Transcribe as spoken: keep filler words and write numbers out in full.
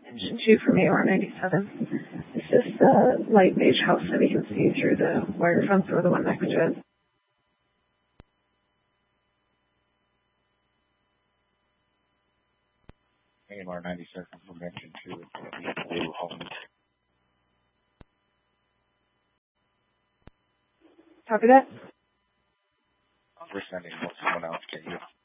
Engine two from A O R ninety-seven. It's just a light beige house that we can see through the wire fence or the one next to it. A O R ninety-seven from Engine two, blue home. Copy that? We're sending someone else. Can you